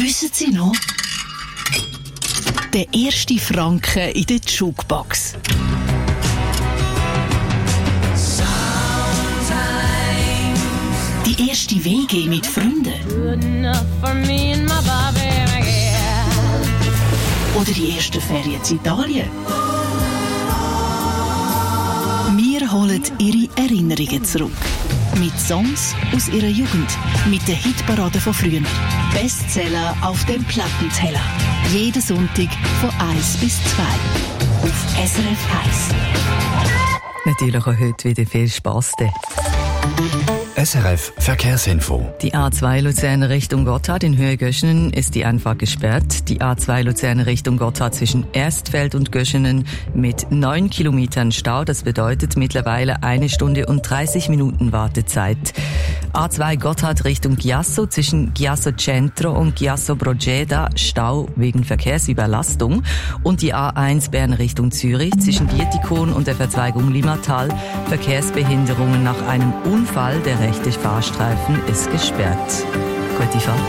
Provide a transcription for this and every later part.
Wissen Sie noch? Der erste Franken in der Jukebox. Die erste WG mit Freunden. Oder die ersten Ferien in Italien. Wir holen Ihre Erinnerungen zurück. Mit Songs aus Ihrer Jugend. Mit der Hitparade von früher. Bestseller auf dem Plattenteller. Jeden Sonntag von 1 bis 2. Auf SRF 1. Natürlich auch heute wieder viel Spass. SRF Verkehrsinfo. Die A2 Luzern Richtung Gotthard in Höhe Göschenen ist die Einfahrt gesperrt. Die A2 Luzern Richtung Gotthard zwischen Erstfeld und Göschenen mit 9 Kilometern Stau. Das bedeutet mittlerweile 1 Stunde und 30 Minuten Wartezeit. A2 Gotthard Richtung Chiasso zwischen Chiasso Centro und Chiasso Brogeda Stau wegen Verkehrsüberlastung. Und die A1 Bern Richtung Zürich zwischen Dietikon und der Verzweigung Limmatal Verkehrsbehinderungen nach einem Unfall. Der rechte Fahrstreifen ist gesperrt. Gute Fahrt.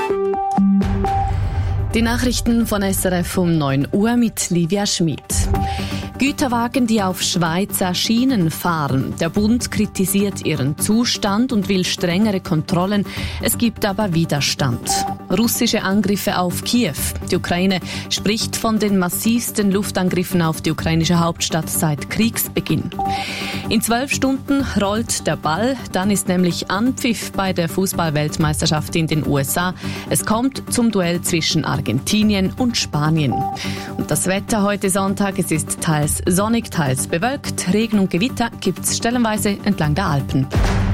Die Nachrichten von SRF um 9 Uhr mit Livia Schmid. Güterwagen, die auf Schweizer Schienen fahren. Der Bund kritisiert ihren Zustand und will strengere Kontrollen. Es gibt aber Widerstand. Russische Angriffe auf Kiew. Die Ukraine spricht von den massivsten Luftangriffen auf die ukrainische Hauptstadt seit Kriegsbeginn. In 12 Stunden rollt der Ball. Dann ist nämlich Anpfiff bei der Fußball-Weltmeisterschaft in den USA. Es kommt zum Duell zwischen Argentinien und Spanien. Und das Wetter heute Sonntag, es ist teils sonnig, teils bewölkt. Regen und Gewitter gibt's stellenweise entlang der Alpen.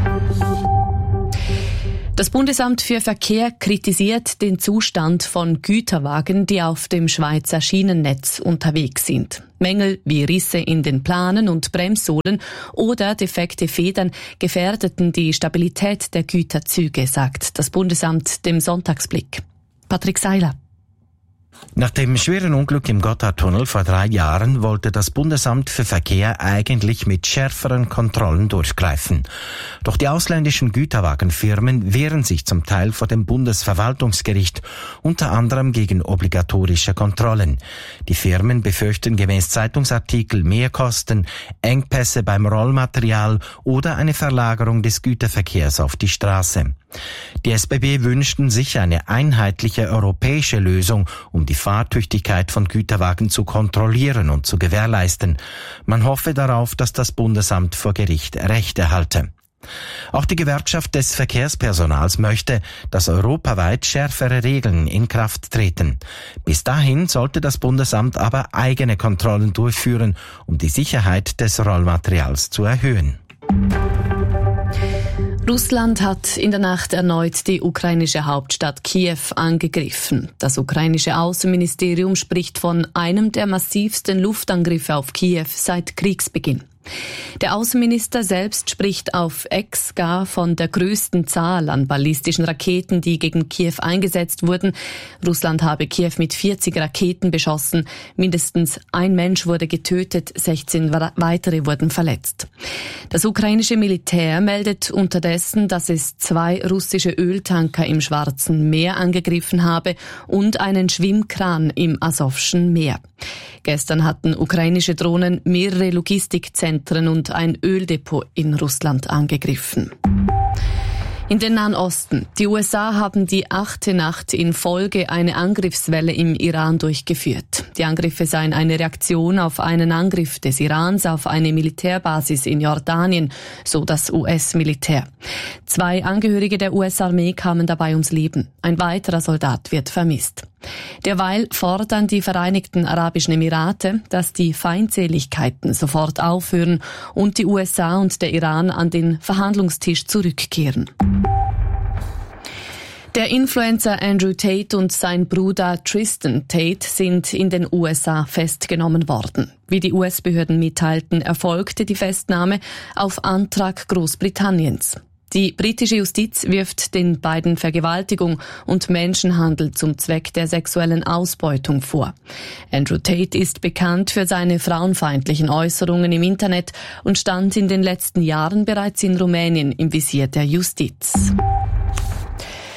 Das Bundesamt für Verkehr kritisiert den Zustand von Güterwagen, die auf dem Schweizer Schienennetz unterwegs sind. Mängel wie Risse in den Planen und Bremssohlen oder defekte Federn gefährdeten die Stabilität der Güterzüge, sagt das Bundesamt dem Sonntagsblick. Patrick Seiler. Nach dem schweren Unglück im Gotthardtunnel vor 3 Jahren wollte das Bundesamt für Verkehr eigentlich mit schärferen Kontrollen durchgreifen. Doch die ausländischen Güterwagenfirmen wehren sich zum Teil vor dem Bundesverwaltungsgericht, unter anderem gegen obligatorische Kontrollen. Die Firmen befürchten gemäß Zeitungsartikel Mehrkosten, Engpässe beim Rollmaterial oder eine Verlagerung des Güterverkehrs auf die Straße. Die SBB wünschten sich eine einheitliche europäische Lösung, um die Fahrtüchtigkeit von Güterwagen zu kontrollieren und zu gewährleisten. Man hoffe darauf, dass das Bundesamt vor Gericht Recht erhalte. Auch die Gewerkschaft des Verkehrspersonals möchte, dass europaweit schärfere Regeln in Kraft treten. Bis dahin sollte das Bundesamt aber eigene Kontrollen durchführen, um die Sicherheit des Rollmaterials zu erhöhen. Russland hat in der Nacht erneut die ukrainische Hauptstadt Kiew angegriffen. Das ukrainische Außenministerium spricht von einem der massivsten Luftangriffe auf Kiew seit Kriegsbeginn. Der Außenminister selbst spricht auf X gar von der größten Zahl an ballistischen Raketen, die gegen Kiew eingesetzt wurden. Russland habe Kiew mit 40 Raketen beschossen. Mindestens ein Mensch wurde getötet, 16 weitere wurden verletzt. Das ukrainische Militär meldet unterdessen, dass es 2 russische Öltanker im Schwarzen Meer angegriffen habe und einen Schwimmkran im Asowschen Meer. Gestern hatten ukrainische Drohnen mehrere Logistikzentren und ein Öldepot in Russland angegriffen. In den Nahen Osten. Die USA haben die 8. Nacht in Folge eine Angriffswelle im Iran durchgeführt. Die Angriffe seien eine Reaktion auf einen Angriff des Irans auf eine Militärbasis in Jordanien, so das US-Militär. 2 Angehörige der US-Armee kamen dabei ums Leben. Ein weiterer Soldat wird vermisst. Derweil fordern die Vereinigten Arabischen Emirate, dass die Feindseligkeiten sofort aufhören und die USA und der Iran an den Verhandlungstisch zurückkehren. Der Influencer Andrew Tate und sein Bruder Tristan Tate sind in den USA festgenommen worden. Wie die US-Behörden mitteilten, erfolgte die Festnahme auf Antrag Großbritanniens. Die britische Justiz wirft den beiden Vergewaltigung und Menschenhandel zum Zweck der sexuellen Ausbeutung vor. Andrew Tate ist bekannt für seine frauenfeindlichen Äußerungen im Internet und stand in den letzten Jahren bereits in Rumänien im Visier der Justiz.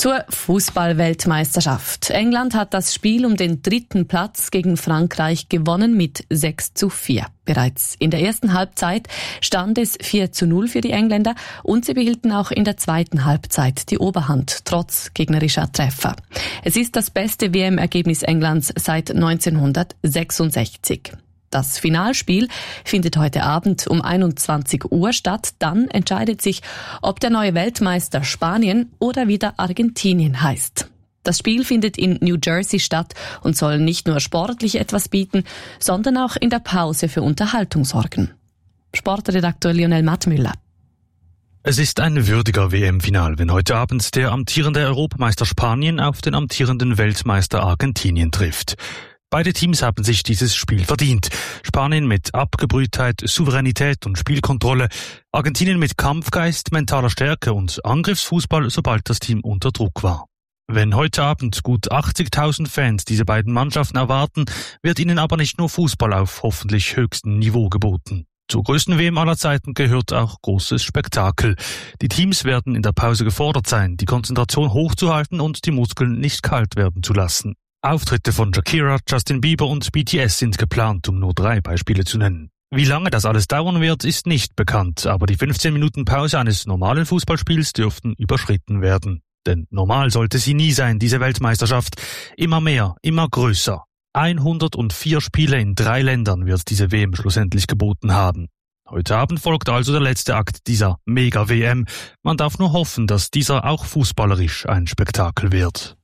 Zur Fußball-Weltmeisterschaft. England hat das Spiel um den 3. Platz gegen Frankreich gewonnen mit 6:4. Bereits in der ersten Halbzeit stand es 4:0 für die Engländer und sie behielten auch in der zweiten Halbzeit die Oberhand, trotz gegnerischer Treffer. Es ist das beste WM-Ergebnis Englands seit 1966. Das Finalspiel findet heute Abend um 21 Uhr statt. Dann entscheidet sich, ob der neue Weltmeister Spanien oder wieder Argentinien heißt. Das Spiel findet in New Jersey statt und soll nicht nur sportlich etwas bieten, sondern auch in der Pause für Unterhaltung sorgen. Sportredakteur Lionel Mattmüller. Es ist ein würdiger WM-Final, wenn heute Abend der amtierende Europameister Spanien auf den amtierenden Weltmeister Argentinien trifft. Beide Teams haben sich dieses Spiel verdient. Spanien mit Abgebrühtheit, Souveränität und Spielkontrolle. Argentinien mit Kampfgeist, mentaler Stärke und Angriffsfußball, sobald das Team unter Druck war. Wenn heute Abend gut 80.000 Fans diese beiden Mannschaften erwarten, wird ihnen aber nicht nur Fußball auf hoffentlich höchstem Niveau geboten. Zur größten WM aller Zeiten gehört auch großes Spektakel. Die Teams werden in der Pause gefordert sein, die Konzentration hochzuhalten und die Muskeln nicht kalt werden zu lassen. Auftritte von Shakira, Justin Bieber und BTS sind geplant, um nur 3 Beispiele zu nennen. Wie lange das alles dauern wird, ist nicht bekannt, aber die 15 Minuten Pause eines normalen Fußballspiels dürften überschritten werden. Denn normal sollte sie nie sein, diese Weltmeisterschaft. Immer mehr, immer größer. 104 Spiele in 3 Ländern wird diese WM schlussendlich geboten haben. Heute Abend folgt also der letzte Akt dieser Mega-WM. Man darf nur hoffen, dass dieser auch fußballerisch ein Spektakel wird.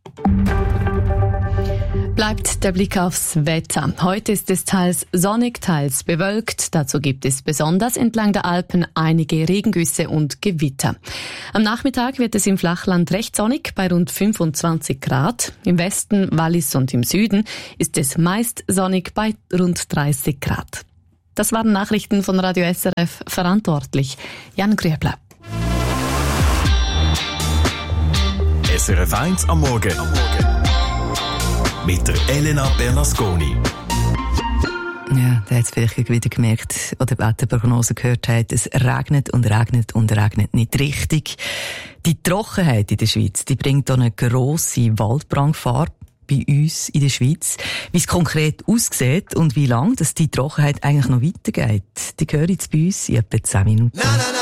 Bleibt der Blick aufs Wetter. Heute ist es teils sonnig, teils bewölkt. Dazu gibt es besonders entlang der Alpen einige Regengüsse und Gewitter. Am Nachmittag wird es im Flachland recht sonnig bei rund 25 Grad. Im Westen, Wallis und im Süden ist es meist sonnig bei rund 30 Grad. Das waren Nachrichten von Radio SRF, verantwortlich Jan Grüebler. SRF 1 am Morgen. Mit der Elena Bernasconi. Ja, der hat es vielleicht wieder gemerkt oder die Wetterprognose gehört hat, es regnet und regnet und regnet nicht richtig. Die Trockenheit in der Schweiz, die bringt eine grosse Waldbrandgefahr bei uns in der Schweiz. Wie es konkret aussieht und wie lange die Trockenheit eigentlich noch weitergeht, die hören jetzt bei uns in etwa 10 Minuten.